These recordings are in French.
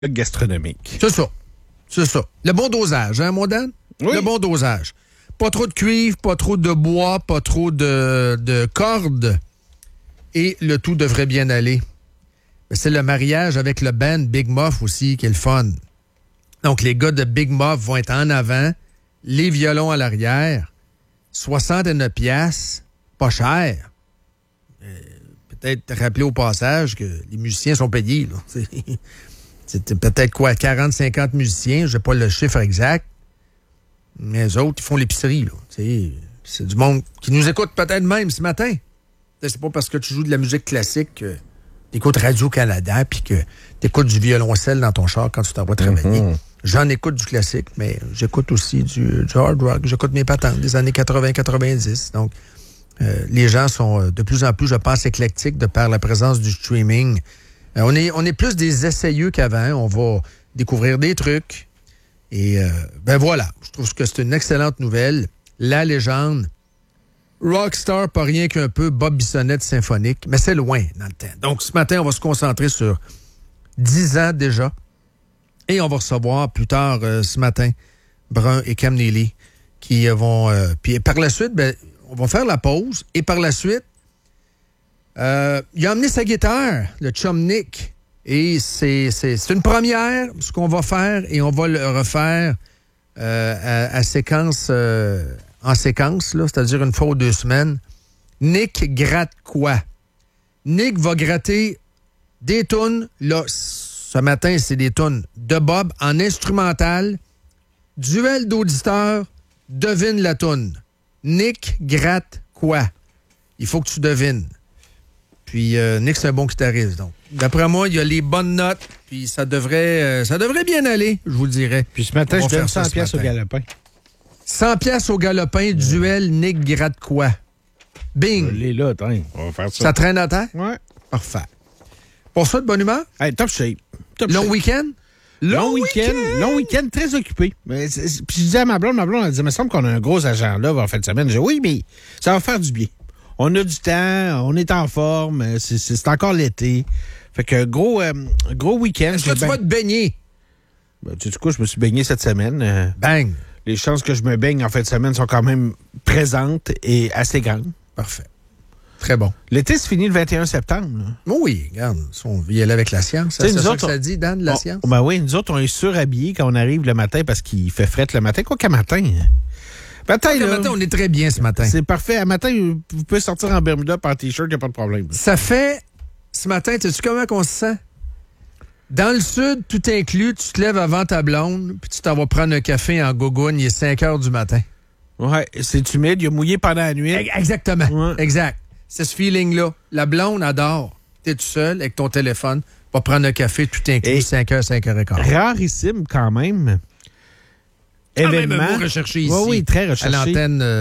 gastronomique. C'est ça. C'est ça. Le bon dosage, hein, mon Dan? Oui. Le bon dosage. Pas trop de cuivre, pas trop de bois, pas trop de cordes. Et le tout devrait bien aller. C'est le mariage avec le band Big Muff aussi qui est le fun. Donc, les gars de Big Muff vont être en avant, les violons à l'arrière, 69 piastres, pas cher. Peut-être rappeler au passage que les musiciens sont payés. Là. C'est peut-être quoi, 40-50 musiciens, je n'ai pas le chiffre exact, mais eux autres, ils font l'épicerie. Là. C'est du monde qui nous écoute peut-être même ce matin. C'est pas parce que tu joues de la musique classique que tu écoutes Radio-Canada puis que tu écoutes du violoncelle dans ton char quand tu t'en vas travailler. Mm-hmm. J'en écoute du classique, mais j'écoute aussi du hard rock. J'écoute mes patentes des années 80-90. Donc, les gens sont de plus en plus, je pense, éclectiques de par la présence du streaming. On est plus des essayeux qu'avant. On va découvrir des trucs. Et ben voilà, je trouve que c'est une excellente nouvelle. La légende, rockstar, pas rien qu'un peu, Bob Bissonnette symphonique, mais c'est loin dans le temps. Donc, ce matin, on va se concentrer sur 10 ans déjà. Et on va recevoir plus tard ce matin Brun et Cam Neely qui vont... puis par la suite, ben, on va faire la pause. Et par la suite, il a amené sa guitare, le chum Nick. Et c'est une première, ce qu'on va faire. Et on va le refaire en séquence, là, c'est-à-dire une fois ou 2 semaines. Nick gratte quoi? Nick va gratter des tunes, là... Ce matin, c'est des tunes de Bob en instrumental. Duel d'auditeurs, devine la tune. Nick gratte quoi? Il faut que tu devines. Puis Nick, c'est un bon guitariste. Donc, d'après moi, il y a les bonnes notes. Puis ça devrait bien aller, je vous le dirais. Puis ce matin, je donne 100 piastres au galopin. 100 piastres au galopin, duel, Nick gratte quoi? Bing! Je l'ai là, attends, on va faire ça. Ça traîne à terre? Ouais. Parfait. Pour ça, de bonne humeur? Hey, top shape. Long week-end? Long week-end, très occupé. Puis je disais à ma blonde, elle disait, il me semble qu'on a un gros agent là en fin de semaine. Je dis, oui, mais ça va faire du bien. On a du temps, on est en forme, c'est encore l'été. Fait que gros week-end. Est-ce que tu vas te baigner? Ben, tu sais quoi, je me suis baigné cette semaine. Bang! Les chances que je me baigne en fin de semaine sont quand même présentes et assez grandes. Parfait. Très bon. L'été se finit le 21 septembre. Là. Oui, regarde, on va y aller avec la science. C'est ça que ça dit, Dan, la science? Ben oui, nous autres, on est surhabillés quand on arrive le matin parce qu'il fait fret le matin. Quoi qu'à matin? Matin, on est très bien ce matin. C'est parfait. À matin, vous pouvez sortir en Bermuda par t-shirt, il n'y a pas de problème. Ça fait, ce matin, sais-tu comment on se sent? Dans le sud, tout inclus, tu te lèves avant ta blonde, puis tu t'en vas prendre un café en gogoune, il est 5 heures du matin. Ouais, c'est humide, il a mouillé pendant la nuit. Exactement, ouais. Exact. C'est ce feeling-là. La blonde adore. T'es tout seul avec ton téléphone, va prendre un café, tout inclus, 5 heures, 5 heures et quart. Rarissime quand même. Événement. Même un mot recherché ici. Oui, très recherché.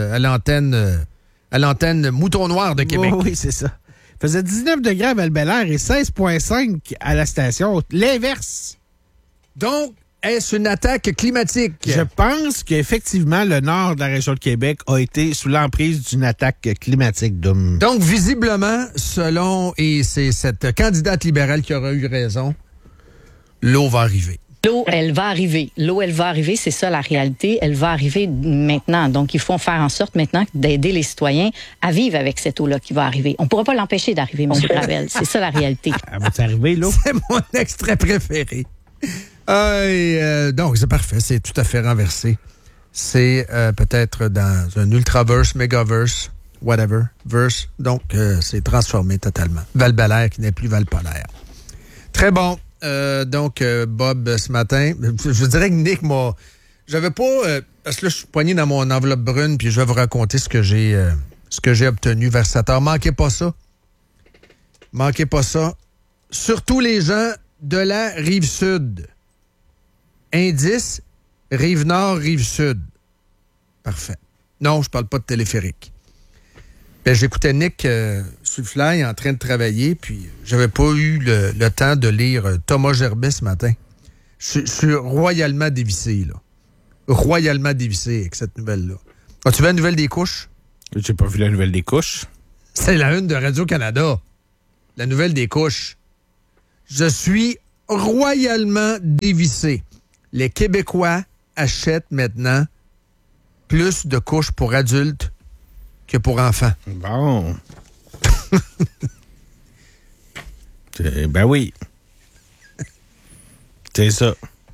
À l'antenne Mouton Noir de Québec. Oui, c'est ça. Il faisait 19 degrés à Val-Bélair et 16,5 à la station. L'inverse. Donc, est-ce une attaque climatique? Je pense qu'effectivement, le nord de la région de Québec a été sous l'emprise d'une attaque climatique. Donc, visiblement, et c'est cette candidate libérale qui aura eu raison, l'eau va arriver. L'eau, elle va arriver, c'est ça la réalité. Elle va arriver maintenant. Donc, il faut faire en sorte maintenant d'aider les citoyens à vivre avec cette eau-là qui va arriver. On ne pourra pas l'empêcher d'arriver, M. Gravel. C'est ça la réalité. Elle va arriver, l'eau? C'est mon extrait préféré. Donc, c'est parfait. C'est tout à fait renversé. C'est peut-être dans un ultraverse, mégaverse, whatever, verse. Donc, c'est transformé totalement. Val-Bélair qui n'est plus Val-Polaire. Très bon. Donc, Bob, ce matin, je dirais que Nick m'a... J'avais pas... parce que là, je suis poigné dans mon enveloppe brune, puis je vais vous raconter ce que j'ai obtenu vers 7 heures. Manquez pas ça. Manquez pas ça. Surtout les gens de la Rive-Sud. Indice, Rive-Nord, Rive-Sud. Parfait. Non, je parle pas de téléphérique. Ben, j'écoutais Nick sur le fly en train de travailler, puis j'avais pas eu le temps de lire Thomas Gerbet ce matin. Je suis royalement dévissé, là. Royalement dévissé avec cette nouvelle-là. As-tu vu la nouvelle des couches? J'ai pas vu la nouvelle des couches. C'est la une de Radio-Canada. La nouvelle des couches. Je suis royalement dévissé. Les Québécois achètent maintenant plus de couches pour adultes que pour enfants. Bon. Ben oui. C'est ça.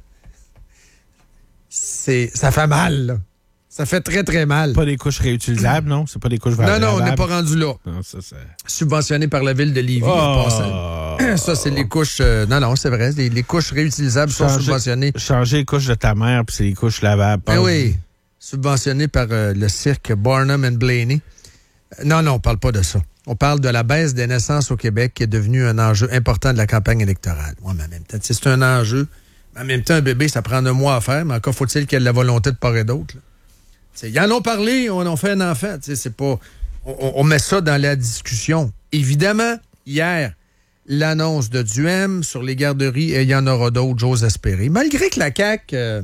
Ça fait mal, là. Ça fait très, très mal. Pas des couches réutilisables, non? C'est pas des couches valables? Non, on n'est pas rendu là. Non, ça. Subventionné par la ville de Lévis. Ça, c'est les couches... non, c'est vrai. Les couches réutilisables sont subventionnées. Changer les couches de ta mère, puis c'est les couches lavables. Oui. Subventionné par le cirque Barnum and Blaney. Non, on parle pas de ça. On parle de la baisse des naissances au Québec qui est devenu un enjeu important de la campagne électorale. Oui, mais en même temps, c'est un enjeu. En même temps, un bébé, ça prend 1 mois à faire, mais encore faut-il qu'il y ait de la volonté de part et d'autre. Ils en ont parlé, on en fait un enfant. C'est pas... On met ça dans la discussion. Évidemment, hier, l'annonce de Duhem sur les garderies, et il y en aura d'autres, j'ose espérer. Malgré que la CAQ...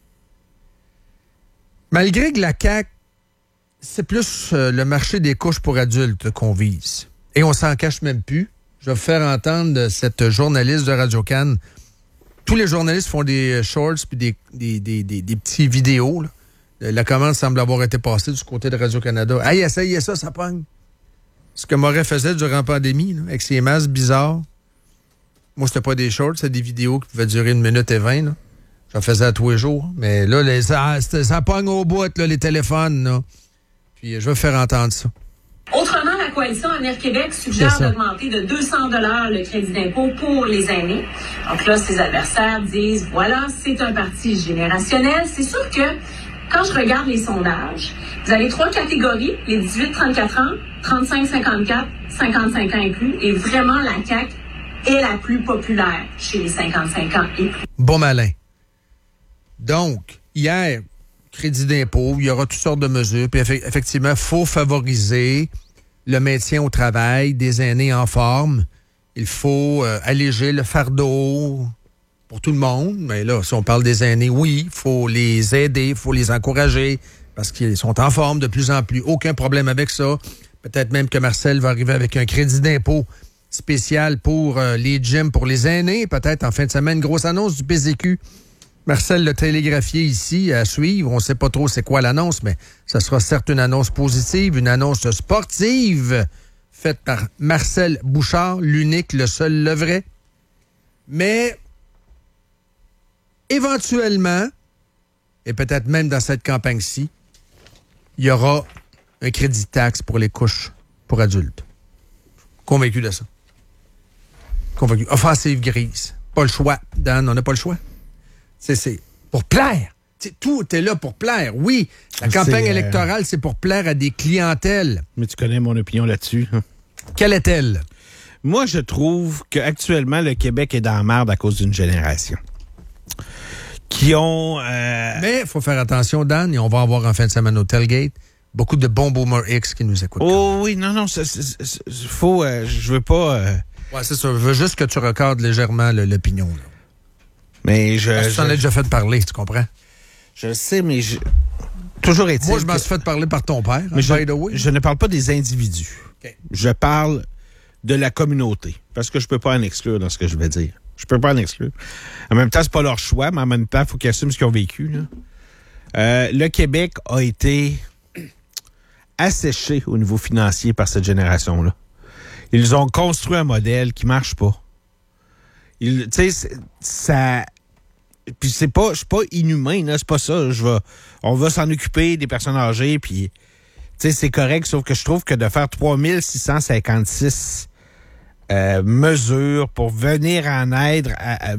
c'est plus le marché des couches pour adultes qu'on vise. Et on s'en cache même plus. Je vais vous faire entendre cette journaliste de Radio-Can. Tous les journalistes font des shorts puis des petits vidéos, là. La commande semble avoir été passée du côté de Radio-Canada. Hey, essayez ça pogne. Ce que Moret faisait durant la pandémie, là, avec ses masques bizarres. Moi, c'était pas des shorts, c'était des vidéos qui pouvaient durer 1 minute et 20. Là. J'en faisais à tous les jours. Mais là, ça pogne au bout, là, les téléphones. Là. Puis je vais faire entendre ça. Autrement, la coalition Avenir Québec suggère d'augmenter de 200 $ le crédit d'impôt pour les aînés. Donc là, ses adversaires disent, voilà, c'est un parti générationnel. C'est sûr que quand je regarde les sondages, vous avez 3 catégories, les 18-34 ans, 35-54, 55 ans et plus, et vraiment la CAQ est la plus populaire chez les 55 ans et plus. Bon malin. Donc, hier, crédit d'impôt, il y aura toutes sortes de mesures, puis effectivement, il faut favoriser le maintien au travail des aînés en forme. Il faut alléger le fardeau pour tout le monde, mais là, si on parle des aînés, oui, il faut les aider, il faut les encourager, parce qu'ils sont en forme de plus en plus. Aucun problème avec ça. Peut-être même que Marcel va arriver avec un crédit d'impôt spécial pour les gyms, pour les aînés. Peut-être en fin de semaine, grosse annonce du PCQ. Marcel l'a télégraphié ici à suivre. On ne sait pas trop c'est quoi l'annonce, mais ça sera certes une annonce positive, une annonce sportive faite par Marcel Bouchard, l'unique, le seul, le vrai. Mais éventuellement, et peut-être même dans cette campagne-ci, il y aura un crédit de taxe pour les couches pour adultes. Convaincu de ça. Convaincu. Offensive grise. Pas le choix, Dan, on n'a pas le choix. C'est pour plaire. Tout est là pour plaire. Oui, la campagne électorale, c'est pour plaire à des clientèles. Mais tu connais mon opinion là-dessus. Hein? Quelle est-elle? Moi, je trouve qu'actuellement, le Québec est dans la merde à cause d'une génération. Qui ont... Mais il faut faire attention, Dan, et on va avoir en fin de semaine au Tailgate beaucoup de bons Boomer X qui nous écoutent. Oh oui, non, faut... je veux pas... Ouais, c'est ça. Je veux juste que tu regardes légèrement l'opinion. Là. Mais tu t'en as déjà fait parler, tu comprends? Je le sais, mais toujours est-il... Moi, je m'en suis fait parler par ton père, mais by the way. Je ne parle pas des individus. Okay. Je parle de la communauté. Parce que je peux pas en exclure dans ce que je vais dire. Je peux pas en exclure. En même temps, c'est pas leur choix, mais en même temps, il faut qu'ils assument ce qu'ils ont vécu. Là. Le Québec a été asséché au niveau financier par cette génération-là. Ils ont construit un modèle qui marche pas. Tu sais, ça... Puis je suis pas inhumain, là, c'est pas ça. On va s'en occuper des personnes âgées, puis tu sais, c'est correct, sauf que je trouve que de faire 3656 mesures pour venir en aide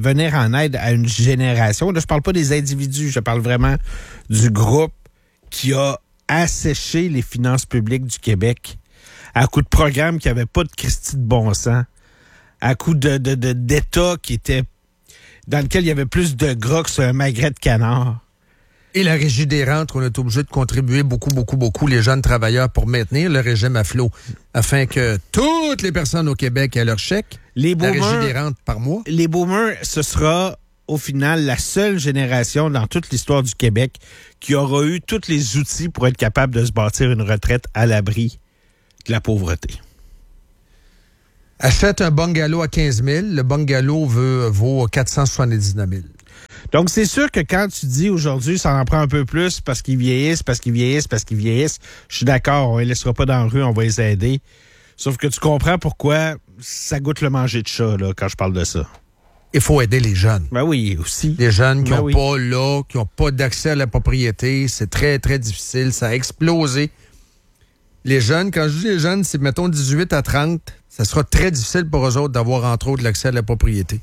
à une génération. Là, je parle pas des individus, je parle vraiment du groupe qui a asséché les finances publiques du Québec à coup de programmes qui n'avaient pas de Christie de bon sens, à coup d'État qui était dans lequel il y avait plus de gras que sur un magret de canard. Et la Régie des rentes, on est obligé de contribuer beaucoup, les jeunes travailleurs, pour maintenir le régime à flot, afin que toutes les personnes au Québec aient leur chèque. La Régie des rentes par mois. Les boomers, ce sera au final la seule génération dans toute l'histoire du Québec qui aura eu tous les outils pour être capable de se bâtir une retraite à l'abri de la pauvreté. Achète un bungalow à 15 000, le bungalow vaut 479 000. Donc, c'est sûr que quand tu dis aujourd'hui, ça en prend un peu plus parce qu'ils vieillissent, je suis d'accord, on les laissera pas dans la rue, on va les aider. Sauf que tu comprends pourquoi ça goûte le manger de chat, là, quand je parle de ça. Il faut aider les jeunes. Ben oui, aussi. Les jeunes qui n'ont pas d'accès à la propriété, c'est très, très difficile, ça a explosé. Les jeunes, quand je dis les jeunes, c'est mettons 18 à 30, ça sera très difficile pour eux autres d'avoir entre autres l'accès à la propriété.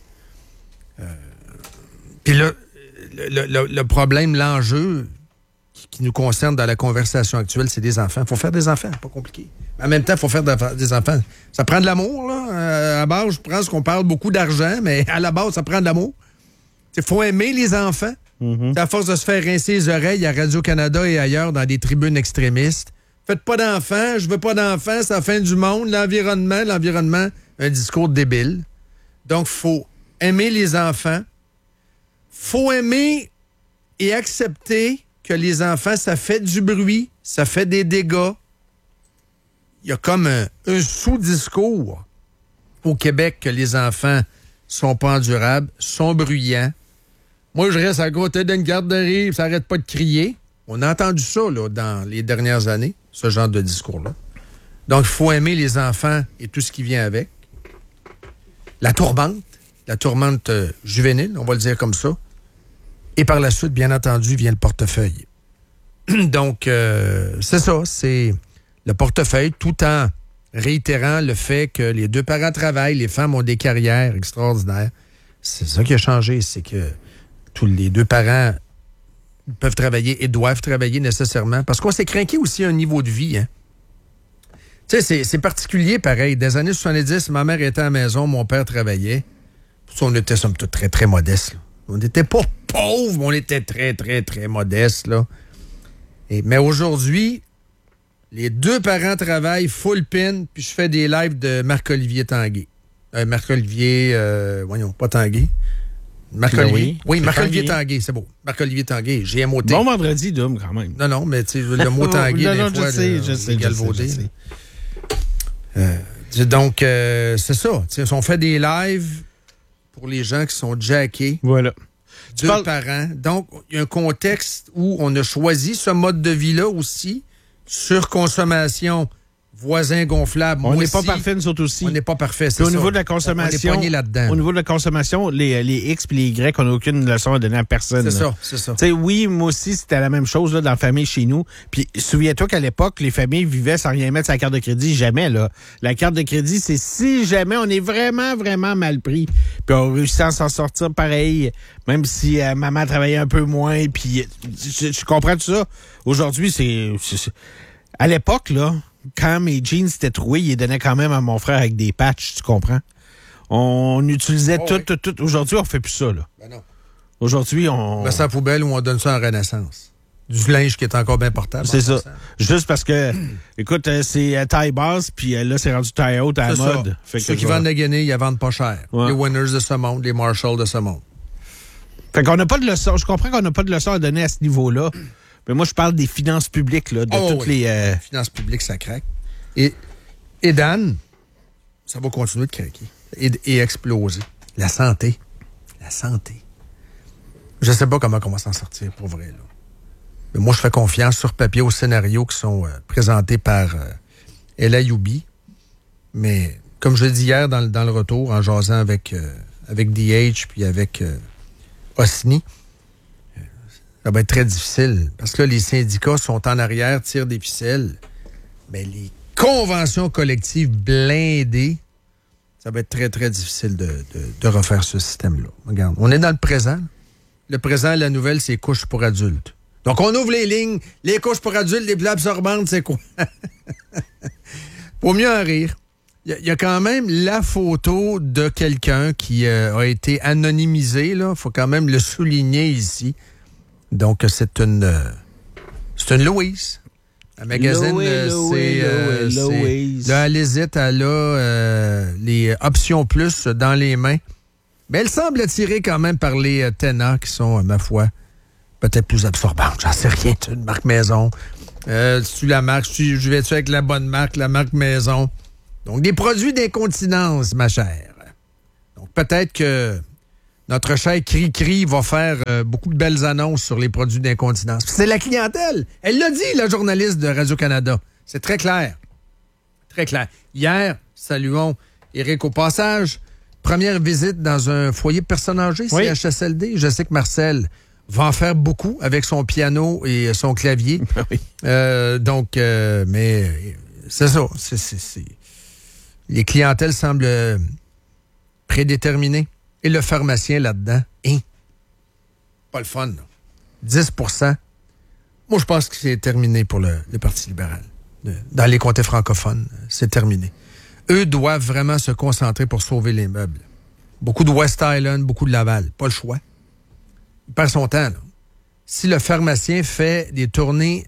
Puis là, le problème, l'enjeu qui nous concerne dans la conversation actuelle, c'est des enfants. Il faut faire des enfants, pas compliqué. En même temps, il faut faire des enfants. Ça prend de l'amour, là. À la base, je pense qu'on parle beaucoup d'argent, mais à la base, ça prend de l'amour. Il faut aimer les enfants. C'est à force de se faire rincer les oreilles à Radio-Canada et ailleurs dans des tribunes extrémistes. Faites pas d'enfants, je veux pas d'enfants, c'est la fin du monde. L'environnement, un discours débile. Donc, il faut aimer les enfants. Faut aimer et accepter que les enfants, ça fait du bruit, ça fait des dégâts. Il y a comme un sous-discours au Québec que les enfants sont pas endurables, sont bruyants. Moi, je reste à côté d'une garderie, ça n'arrête pas de crier. On a entendu ça là, dans les dernières années, ce genre de discours-là. Donc, il faut aimer les enfants et tout ce qui vient avec. La tourmente juvénile, on va le dire comme ça. Et par la suite, bien entendu, vient le portefeuille. Donc, c'est ça, c'est le portefeuille, tout en réitérant le fait que les deux parents travaillent, les femmes ont des carrières extraordinaires. C'est ça qui a changé, c'est que tous les deux parents peuvent travailler et doivent travailler nécessairement, parce qu'on s'est craqué aussi un niveau de vie. Hein? Tu sais, c'est particulier, pareil. Des années 70, ma mère était à la maison, mon père travaillait. On était, somme toute, très, très modestes. Là. On n'était pas pauvres, mais on était très, très, très modestes. Là. Mais aujourd'hui, les deux parents travaillent full pin, puis je fais des lives de Marc-Olivier Tanguay. Pas Tanguay. Marc-Olivier. Oui, Marc-Olivier Tanguay, c'est beau. Marc-Olivier Tanguay, GMOT. Bon vendredi, Dom, quand même. Non, mais tu sais, le mot Tanguay, non, je sais. Donc, c'est ça. T'sais, on fait des lives pour les gens qui sont jackés. Voilà. Deux parents. Donc, il y a un contexte où on a choisi ce mode de vie-là aussi. Surconsommation, voisins gonflables. On n'est pas parfait, nous autres aussi. On n'est pas parfait, c'est ça. Au niveau de la consommation, on est pogné là-dedans. Au niveau de la consommation, les X et les Y, on n'a aucune leçon à donner à personne. C'est ça. Tu sais, oui, moi aussi, c'était la même chose là, dans la famille chez nous. Puis, souviens-toi qu'à l'époque, les familles vivaient sans rien mettre sur la carte de crédit. Jamais, là. La carte de crédit, c'est si jamais on est vraiment, vraiment mal pris. Puis, on réussit à s'en sortir pareil, même si maman travaillait un peu moins. Puis, je comprends tout ça. Aujourd'hui, c'est... À l'époque, là, quand mes jeans étaient troués, ils les donnaient quand même à mon frère avec des patchs, tu comprends? On utilisait tout. Aujourd'hui, on fait plus ça, là. Ben non. Aujourd'hui, on... On met ça à la poubelle ou on donne ça en Renaissance. Du linge qui est encore bien portable. C'est ça. Juste parce que, écoute, c'est taille basse, puis là, c'est rendu taille haute à la mode. Fait que ceux qui vendent la Guinée, ils la vendent pas cher. Ouais. Les Winners de ce monde, les Marshalls de ce monde. Fait qu'on n'a pas de leçon. Je comprends qu'on n'a pas de leçon à donner à ce niveau-là. Mais moi, je parle des finances publiques, là, de toutes les... finances publiques, ça craque. Et Dan, ça va continuer de craquer et exploser. La santé. Je sais pas comment on va s'en sortir, pour vrai, là. Mais moi, je fais confiance sur papier aux scénarios qui sont présentés par El Ayoubi. Mais, comme je l'ai dit hier dans le retour, en jasant avec DH puis avec Osni, ça va être très difficile. Parce que là, les syndicats sont en arrière, tirent des ficelles. Mais les conventions collectives blindées, ça va être très, très difficile de refaire ce système-là. Regarde, on est dans le présent. Le présent, la nouvelle, c'est couches pour adultes. Donc, on ouvre les lignes. Les couches pour adultes, les bulles absorbantes, c'est quoi? Pour mieux en rire, il y a quand même la photo de quelqu'un qui a été anonymisé. Il faut quand même le souligner ici. Donc, c'est une Louise. La magazine, Louise. Là, elle hésite, elle a les options plus dans les mains. Mais elle semble attirée quand même par les Ténas qui sont, ma foi, peut-être plus absorbantes. J'en sais rien. C'est une marque maison. Tu la marque. Je vais-tu avec la bonne marque, la marque maison? Donc, des produits d'incontinence, ma chère. Donc, peut-être que notre cher Cri-Cri va faire beaucoup de belles annonces sur les produits d'incontinence. C'est la clientèle. Elle l'a dit, la journaliste de Radio-Canada. C'est très clair. Très clair. Hier, saluons Éric au passage. Première visite dans un foyer de personnes âgées, CHSLD. Je sais que Marcel va en faire beaucoup avec son piano et son clavier. Oui. Mais c'est ça. Les clientèles semblent prédéterminées. Et le pharmacien là-dedans, pas le fun. Là. 10 %. Moi, je pense que c'est terminé pour le Parti libéral. Dans les comtés francophones, c'est terminé. Eux doivent vraiment se concentrer pour sauver les meubles. Beaucoup de West Island, beaucoup de Laval. Pas le choix. Il perd son temps. Là. Si le pharmacien fait des tournées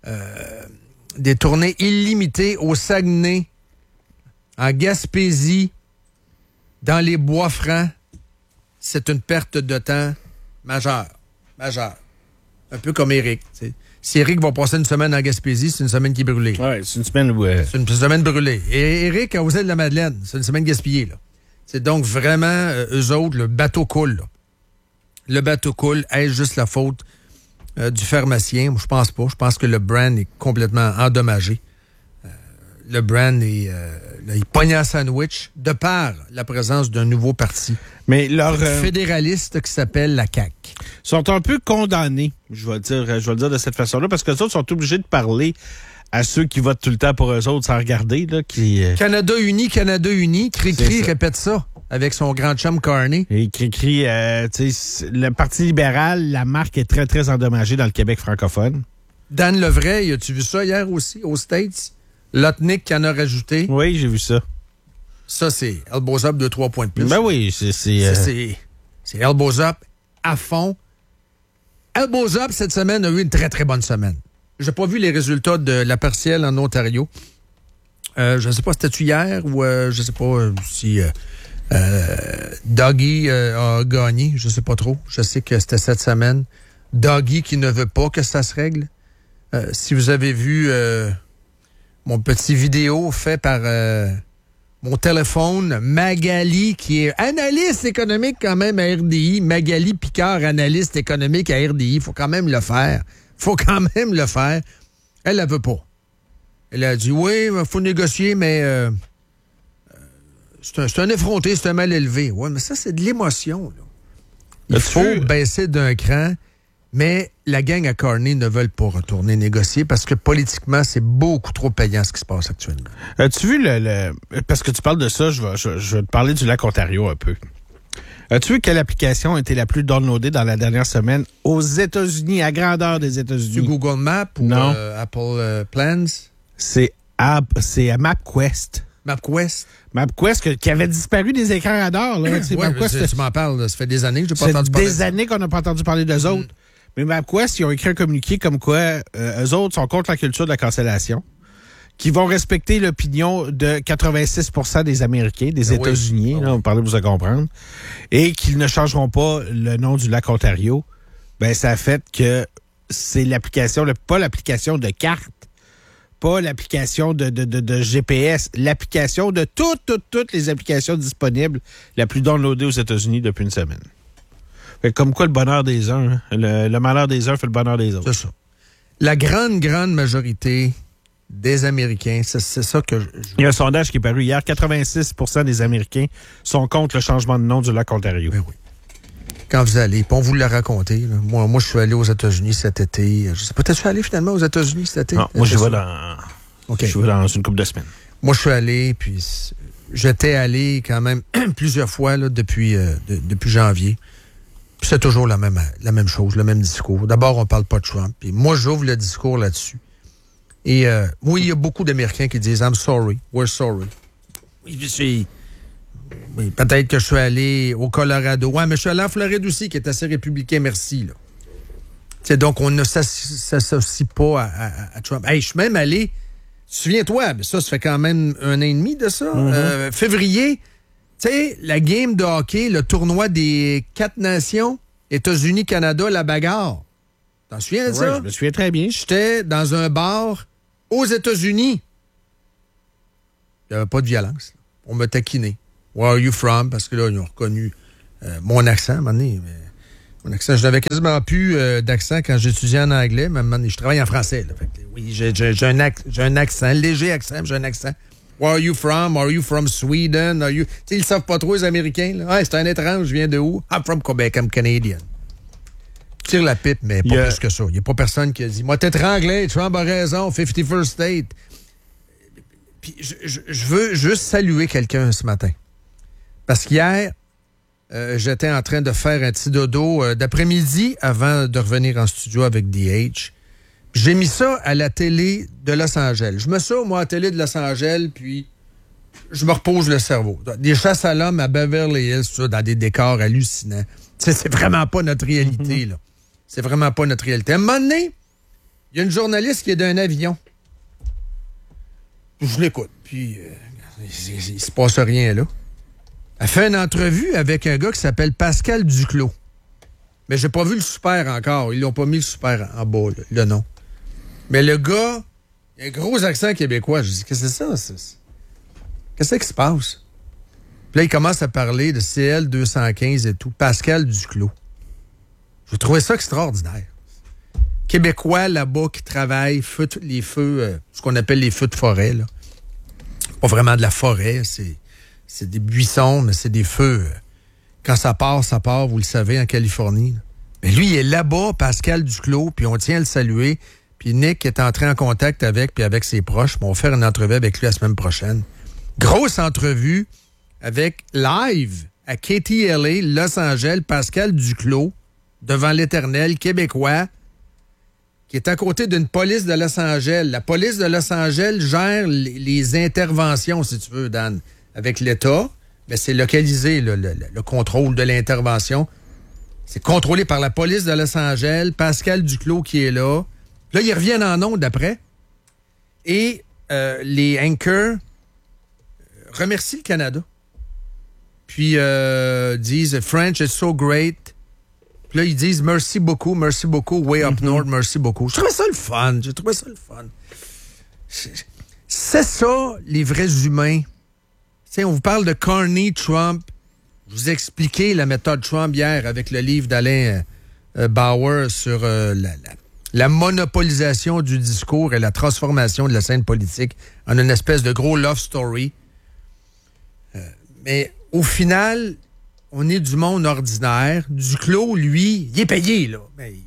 illimitées au Saguenay, en Gaspésie, dans les Bois-Francs, c'est une perte de temps majeure. Majeure. Un peu comme Éric. T'sais. Si Éric va passer une semaine en Gaspésie, c'est une semaine qui est brûlée. Oui, c'est une semaine où... C'est une semaine brûlée. Et Éric, à Aux-Îles-de-la-Madeleine, c'est une semaine gaspillée. Là. C'est donc vraiment, eux autres, le bateau coule. Là. Le bateau coule. Est-ce juste la faute du pharmacien? Je pense pas. Je pense que le brand est complètement endommagé. Le brand est... il pogne un sandwich de par la présence d'un nouveau parti. Mais leur fédéraliste qui s'appelle la CAQ. Sont un peu condamnés, je vais le dire de cette façon-là, parce que les autres sont obligés de parler à ceux qui votent tout le temps pour eux autres sans regarder. Là, Canada uni, Cri-Cri répète ça avec son grand chum Carney. Et Cri-Cri, le Parti libéral, la marque est très, très endommagée dans le Québec francophone. Dan Levray, as-tu vu ça hier aussi, aux States? Lotnick qui en a rajouté. Oui, j'ai vu ça. Ça, c'est Elbows Up 2-3 points de plus. Ben oui, c'est Elbows Up à fond. Elbows Up, cette semaine, a eu une très, très bonne semaine. J'ai pas vu les résultats de la partielle en Ontario. Je ne sais pas si c'était hier ou je sais pas si Dougie a gagné. Je sais pas trop. Je sais que c'était cette semaine. Dougie qui ne veut pas que ça se règle. Si vous avez vu... mon petit vidéo fait par mon téléphone, Magali, qui est analyste économique quand même à RDI. Magali Picard, analyste économique à RDI. Il faut quand même le faire. Elle ne veut pas. Elle a dit, oui, il faut négocier, mais c'est un effronté, c'est un mal élevé. Oui, mais ça, c'est de l'émotion. Là. Il faut baisser d'un cran. Mais la gang à Carney ne veulent pas retourner négocier parce que politiquement, c'est beaucoup trop payant ce qui se passe actuellement. As-tu vu parce que tu parles de ça, je vais te parler du lac Ontario un peu. As-tu vu quelle application a été la plus downloadée dans la dernière semaine aux États-Unis, à grandeur des États-Unis? Du Google Maps ou non. Apple Plans? C'est MapQuest. MapQuest qui avait disparu des écrans radars. Là. Oui, tu m'en parles. Ça fait des années que je n'ai pas entendu parler. Ça fait des années qu'on n'a pas entendu parler d'eux autres. Mais MapQuest, ils ont écrit un communiqué comme quoi eux autres sont contre la culture de la cancellation, qui vont respecter l'opinion de 86 % des Américains, des États-Unis, là, on parlait, vous allez comprendre, et qu'ils ne changeront pas le nom du lac Ontario. Ben, ça a fait que c'est l'application, pas l'application de carte, pas l'application de GPS, l'application de toutes les applications disponibles, la plus downloadée aux États-Unis depuis une semaine. Fait comme quoi le bonheur des uns, le malheur des uns fait le bonheur des autres. C'est ça. La grande majorité des Américains, c'est ça que Il y a un sondage qui est paru hier, 86 % des Américains sont contre le changement de nom du lac Ontario. Oui. Quand vous allez, puis on vous l'a raconté, là. Moi, je suis allé aux États-Unis cet été. Je sais pas, t'es-tu allé finalement aux États-Unis cet été? Non, moi, je vais dans une couple de semaines. Moi, je suis allé, puis j'étais allé quand même plusieurs fois là, depuis janvier. Puis c'est toujours la même chose, le même discours. D'abord, on parle pas de Trump. Puis moi, j'ouvre le discours là-dessus. Et oui, il y a beaucoup d'Américains qui disent « I'm sorry, we're sorry ». Oui, peut-être que je suis allé au Colorado. Ouais, mais je suis allé en Floride aussi, qui est assez républicain, merci. Là. T'sais, donc, on ne s'associe pas à Trump. Hey, je suis même allé, souviens-toi, mais ça fait quand même 1 an et demi de ça. Mm-hmm. Février, tu sais, la game de hockey, le tournoi des 4 nations, États-Unis, Canada, la bagarre. T'en souviens de ça? Je me souviens très bien. J'étais dans un bar aux États-Unis. Il n'y avait pas de violence. On me taquinait. Where are you from? Parce que là, ils ont reconnu mon accent, à un moment donné. Mon accent, je n'avais quasiment plus d'accent quand j'étudiais en anglais, mais à un moment donné, je travaille en français. Là. Fait que, oui, j'ai un accent, léger accent, mais j'ai un accent. Where are you from? Are you from Sweden? Are you... Tu sais, ils ne savent pas trop, les Américains. Là. Hey, c'est un étrange, je viens de où? I'm from Quebec, I'm Canadian. Tire la pipe, mais pas plus que ça. Il n'y a pas personne qui a dit, moi, t'es anglais, Trump a raison, 51st State. Puis je veux juste saluer quelqu'un ce matin. Parce qu'hier, j'étais en train de faire un petit dodo d'après-midi avant de revenir en studio avec DH. J'ai mis ça à la télé de Los Angeles. Je mets ça, moi, à la télé de Los Angeles, puis je me repose le cerveau. Des chasses à l'homme à Beverly Hills, ça, dans des décors hallucinants. T'sais, c'est vraiment pas notre réalité, là. C'est vraiment pas notre réalité. À un moment donné, il y a une journaliste qui est d'un avion. Je l'écoute, puis il se passe rien, là. Elle fait une entrevue avec un gars qui s'appelle Pascal Duclos. Mais j'ai pas vu le super encore. Ils l'ont pas mis le super en bas, là, le nom. Mais le gars, il a un gros accent québécois. Je dis, qu'est-ce que c'est ça? Qu'est-ce qui se passe? Puis là, il commence à parler de CL215 et tout. Pascal Duclos. Je trouvais ça extraordinaire. Québécois là-bas qui travaillent, les feux, ce qu'on appelle les feux de forêt, là. Pas vraiment de la forêt, c'est des buissons, mais c'est des feux. Quand ça part, vous le savez, en Californie. Là. Mais lui, il est là-bas, Pascal Duclos, puis on tient à le saluer. Puis Nick est entré en contact avec ses proches. On va faire une entrevue avec lui la semaine prochaine. Grosse entrevue avec live à KTLA, Los Angeles, Pascal Duclos, devant l'Éternel québécois, qui est à côté d'une police de Los Angeles. La police de Los Angeles gère les interventions, si tu veux, Dan, avec l'État. Mais c'est localisé, le contrôle de l'intervention. C'est contrôlé par la police de Los Angeles, Pascal Duclos qui est là. Là, ils reviennent en ondes après. Et les anchors remercient le Canada. Puis disent « French is so great ». Puis là, ils disent « Merci beaucoup, way up north, merci beaucoup ». Je trouvais ça le fun. C'est ça, les vrais humains. T'sais, on vous parle de Carney Trump. Je vous ai expliqué la méthode Trump hier avec le livre d'Alain Bauer sur la monopolisation du discours et la transformation de la scène politique en une espèce de gros love story. Mais au final, on est du monde ordinaire. Duclos, lui, il est payé, là.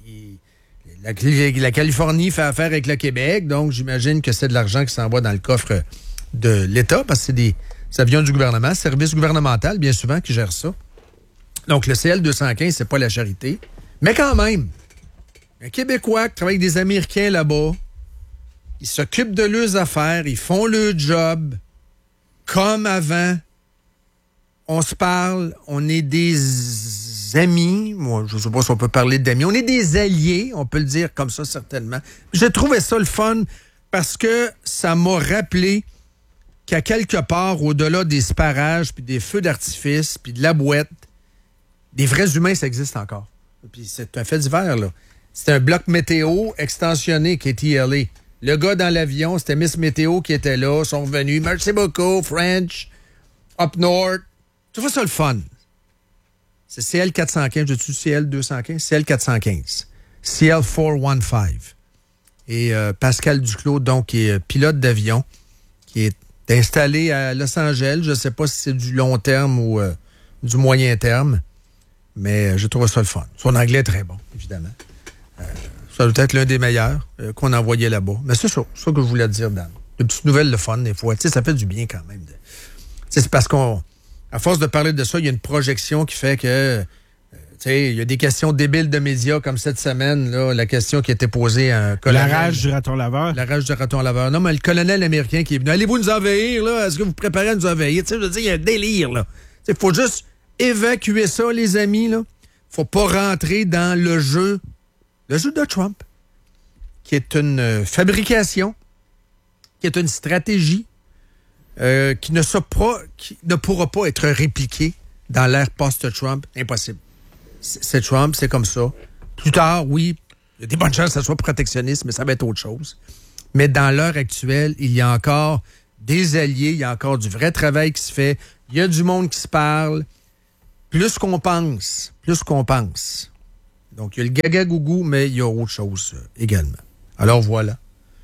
La Californie fait affaire avec le Québec, donc j'imagine que c'est de l'argent qui s'en va dans le coffre de l'État, parce que c'est des avions du gouvernement, service gouvernemental, bien souvent, qui gère ça. Donc, le CL215, c'est pas la charité. Mais quand même, un Québécois qui travaille avec des Américains là-bas, ils s'occupent de leurs affaires, ils font leur job comme avant. On se parle, on est des amis. Moi, je ne sais pas si on peut parler d'amis. On est des alliés, on peut le dire comme ça, certainement. J'ai trouvé ça le fun parce que ça m'a rappelé qu'à quelque part, au-delà des sparages, puis des feux d'artifice, puis de la boîte, des vrais humains, ça existe encore. Puis c'est un fait divers, là. C'est un bloc météo extensionné KTLA. Le gars dans l'avion, c'était Miss Météo qui était là, sont revenus. Merci beaucoup, French, up north. Tu vois ça le fun. C'est CL415, je dis CL215? CL415. CL415. Et Pascal Duclos, donc, qui est pilote d'avion, qui est installé à Los Angeles. Je ne sais pas si c'est du long terme ou du moyen terme, mais je trouve ça le fun. Son anglais est très bon, évidemment. Ça doit être l'un des meilleurs qu'on envoyait là-bas. Mais c'est ça que je voulais te dire, Dan. Une petite nouvelle de fun, des fois. Tu sais, ça fait du bien quand même. C'est parce à force de parler de ça, il y a une projection qui fait que, tu sais, il y a des questions débiles de médias comme cette semaine, là, la question qui a été posée à un colonel. La rage du raton laveur. La rage du raton laveur. Non, mais le colonel américain qui est venu. Allez-vous nous envahir, là? Est-ce que vous préparez à nous envahir? Tu sais, je veux dire, il y a un délire, là. Il faut juste évacuer ça, les amis, là. Faut pas rentrer dans le jeu de Trump, qui est une fabrication, qui est une stratégie, qui ne pourra pas être répliqué dans l'ère post-Trump. Impossible. C'est Trump, c'est comme ça. Plus tard, oui, il y a des bonnes chances que ça soit protectionniste, mais ça va être autre chose. Mais dans l'heure actuelle, il y a encore des alliés, il y a encore du vrai travail qui se fait, il y a du monde qui se parle, plus qu'on pense. Donc, il y a le gaga-gougou, mais il y a autre chose également. Alors, voilà.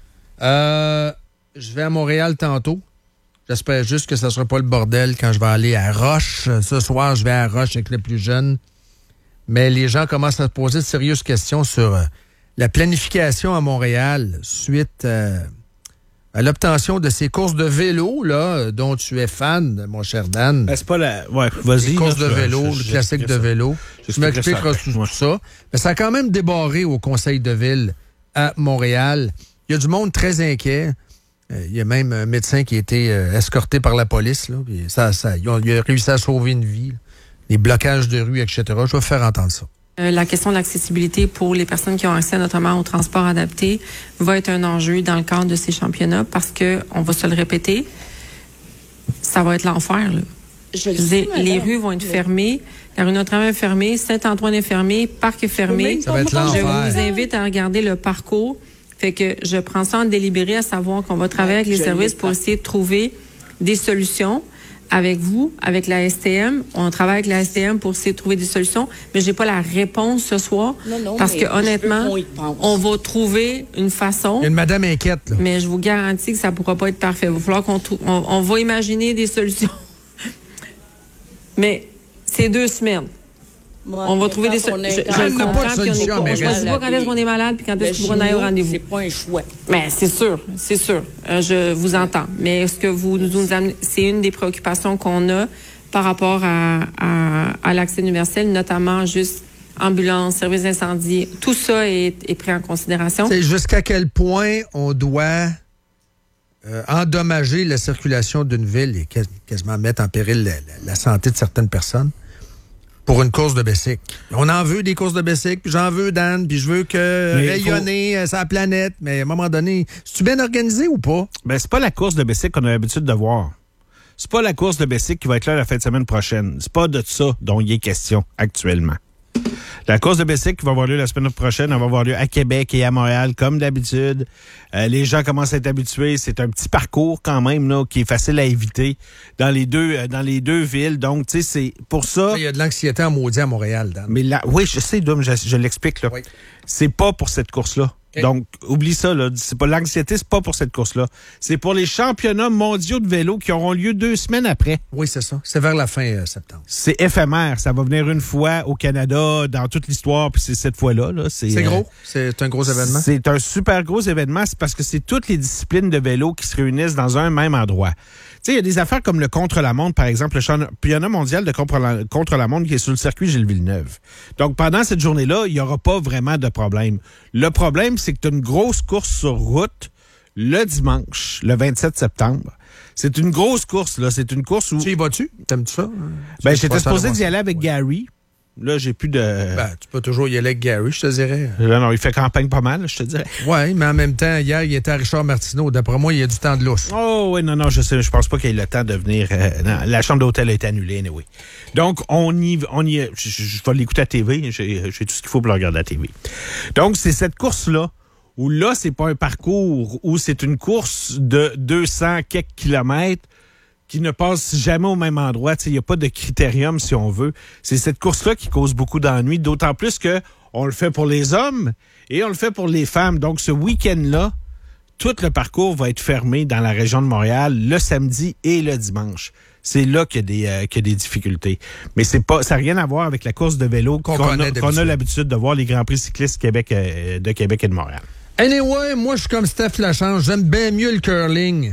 Je vais à Montréal tantôt. J'espère juste que ça ne sera pas le bordel quand je vais aller à Roche. Ce soir, je vais à Roche avec les plus jeunes. Mais les gens commencent à se poser de sérieuses questions sur la planification à Montréal suite à l'obtention de ces courses de vélo là, dont tu es fan, mon cher Dan. Ben, c'est pas la... Ouais, vas-y. Les courses de vélo, le classique de vélo. Tu m'expliqueras tout ça. Mais ça a quand même débarré au conseil de ville à Montréal. Il y a du monde très inquiet. Il y a même un médecin qui a été escorté par la police. Là, puis il a réussi à sauver une vie. Les blocages de rue, etc. Je vais faire entendre ça. La question de l'accessibilité pour les personnes qui ont accès notamment au transport adapté va être un enjeu dans le cadre de ces championnats parce que, on va se le répéter, ça va être l'enfer. Là. Les rues vont être fermées, la rue Notre-Dame est fermée, Saint-Antoine est fermé, Parc est fermé. Ça va être l'enfer. Je vous invite à regarder le parcours. Fait que je prends ça en délibéré, à savoir qu'on va travailler avec les services pour essayer de trouver des solutions. Avec vous, avec la STM. On travaille avec la STM pour essayer de trouver des solutions, mais j'ai pas la réponse ce soir. Non, parce que honnêtement, on va trouver une façon. Il y a une madame inquiète, là. Mais je vous garantis que ça pourra pas être parfait. Il va falloir on va imaginer des solutions. Mais c'est 2 semaines. On va trouver des solutions. Je comprends, puis on ne choisit pas quand est-ce qu'on est malade puis quand est-ce qu'on va aller au rendez-vous. C'est pas un choix. Mais c'est sûr. Je vous entends. Mais ce que vous nous amenez, c'est une des préoccupations qu'on a par rapport à l'accès universel, notamment juste ambulance, service d'incendie. Tout ça est pris en considération. C'est jusqu'à quel point on doit endommager la circulation d'une ville et quasiment mettre en péril la santé de certaines personnes. Pour une course de bicycle. On en veut des courses de bicycle, puis j'en veux, Dan, puis je veux rayonner sa planète, mais à un moment donné, c'est-tu bien organisé ou pas? Ben, c'est pas la course de bicycle qu'on a l'habitude de voir. C'est pas la course de bicycle qui va être là la fin de semaine prochaine. C'est pas de ça dont il est question actuellement. La course de bicycle qui va avoir lieu la semaine prochaine, elle va avoir lieu à Québec et à Montréal, comme d'habitude. Les gens commencent à être habitués. C'est un petit parcours quand même là, qui est facile à éviter dans les deux villes. Donc, tu sais, c'est pour ça... Il y a de l'anxiété en maudit à Montréal, Dan. Mais là, oui, je sais, Dom, je l'explique. Là. Oui. C'est pas pour cette course-là. Okay. Donc, oublie ça, là. C'est pas l'anxiété, c'est pas pour cette course-là. C'est pour les championnats mondiaux de vélo qui auront lieu 2 semaines après. Oui, c'est ça. C'est vers la fin septembre. C'est éphémère. Ça va venir une fois au Canada dans toute l'histoire, puis c'est cette fois-là. Là. C'est gros. C'est un gros événement. C'est un super gros événement. C'est parce que c'est toutes les disciplines de vélo qui se réunissent dans un même endroit. Tu sais, il y a des affaires comme le contre-la-montre, par exemple, le championnat mondial de contre-la-montre qui est sur le circuit Gilles Villeneuve. Donc, pendant cette journée-là, il n'y aura pas vraiment de problème. Le problème, c'est que tu as une grosse course sur route le dimanche, le 27 septembre. C'est une grosse course, là. C'est une course où... Tu y vas-tu? T'aimes-tu ça? Ben, j'étais supposé d'y aller avec Gary. Là, j'ai plus de... Ben, tu peux toujours y aller avec Gary, je te dirais. Là, non, il fait campagne pas mal, je te dirais. Oui, mais en même temps, hier, il était à Richard Martineau. D'après moi, il y a du temps de lousse. Oh, oui, non, je sais. Je pense pas qu'il ait le temps de venir. Non, la chambre d'hôtel a été annulée, anyway. Donc, on y je vais l'écouter à la TV. J'ai tout ce qu'il faut pour le regarder à la TV. Donc, c'est cette course-là où là, c'est pas un parcours, où c'est une course de 200 quelques kilomètres qui ne passe jamais au même endroit. Il n'y a pas de critérium, si on veut. C'est cette course-là qui cause beaucoup d'ennuis, d'autant plus que on le fait pour les hommes et on le fait pour les femmes. Donc, ce week-end-là, tout le parcours va être fermé dans la région de Montréal le samedi et le dimanche. C'est là qu'il y a des difficultés. Mais ça n'a rien à voir avec la course de vélo qu'on a l'habitude de voir les Grands Prix cyclistes de Québec et de Montréal. Anyway, moi, je suis comme Steph Lachance. J'aime bien mieux le curling.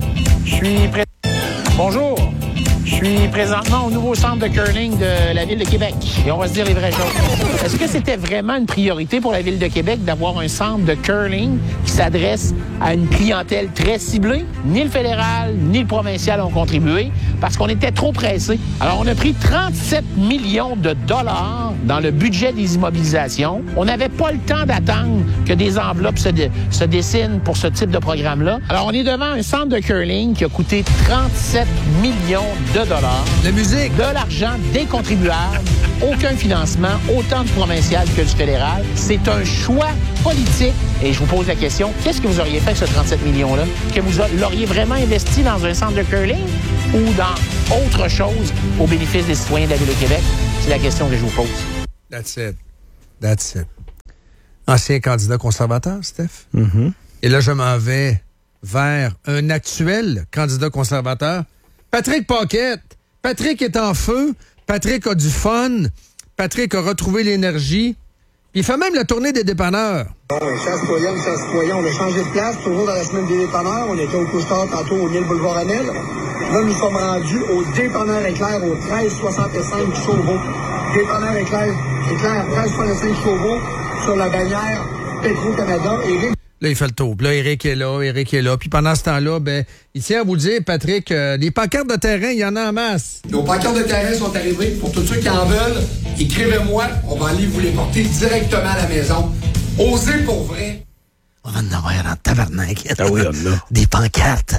Bonjour, je suis présentement au nouveau centre de curling de la Ville de Québec. Et on va se dire les vraies choses. Est-ce que c'était vraiment une priorité pour la Ville de Québec d'avoir un centre de curling qui s'adresse à une clientèle très ciblée? Ni le fédéral, ni le provincial ont contribué parce qu'on était trop pressés. Alors, on a pris 37 millions de dollars dans le budget des immobilisations. On n'avait pas le temps d'attendre que des enveloppes se dessinent pour ce type de programme-là. Alors, on est devant un centre de curling qui a coûté 37 millions de dollars. La musique. De l'argent des contribuables aucun financement, autant du provincial que du fédéral. C'est un choix politique. Et je vous pose la question, qu'est-ce que vous auriez fait avec ce 37 millions-là? Que vous l'auriez vraiment investi dans un centre de curling ou dans autre chose au bénéfice des citoyens de la Ville de Québec? C'est la question que je vous pose. That's it. Ancien candidat conservateur, Steph. Mm-hmm. Et là, je m'en vais vers un actuel candidat conservateur, Patrick Paquette. Patrick est en feu. Patrick a du fun. Patrick a retrouvé l'énergie. Il fait même la tournée des dépanneurs. Chasse-citoyen, on a changé de place, toujours dans la semaine des dépanneurs. On était au Couche-Tard tantôt au 1000 boulevard Amel. Là, nous sommes rendus au dépanneur Éclair au 1365 Chauveau. Dépanneur Éclair 1365 Chauveau sur la bannière Petro-Canada. Là, il fait le tour. Là, Éric est là. Puis pendant ce temps-là, il tient à vous dire, Patrick, les pancartes de terrain, il y en a en masse. Nos pancartes de terrain sont arrivées. Pour tous ceux qui en veulent, écrivez-moi. On va aller vous les porter directement à la maison. Osez pour vrai. On va en avoir en tabarnak. Ah oui, on l'a. Des pancartes.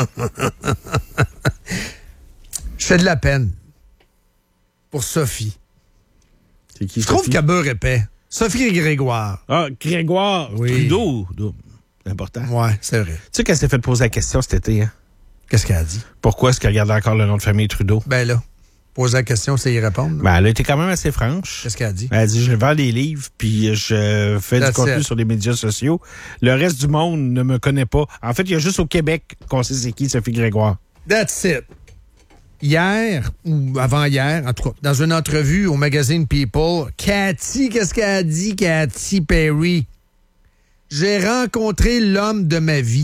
Je fais de la peine pour Sophie. C'est qui, Je trouve Sophie? qu'elle beurre épais. Sophie Grégoire. Ah, Grégoire Oui. Trudeau. C'est important. Ouais, c'est vrai. Tu sais qu'elle s'est fait poser la question cet été, hein? Qu'est-ce qu'elle a dit? Pourquoi est-ce qu'elle gardait encore le nom de famille Trudeau? Ben là, poser la question, c'est y répondre. Ben, elle a été quand même assez franche. Qu'est-ce qu'elle a dit? Elle a dit, je vends des livres, puis je fais du contenu sur les médias sociaux. Le reste du monde ne me connaît pas. En fait, il y a juste au Québec qu'on sait c'est qui Sophie Grégoire. That's it. Hier, ou avant-hier, en tout cas, dans une entrevue au magazine People, Cathy, qu'est-ce qu'elle a dit, Cathy Perry? J'ai rencontré l'homme de ma vie.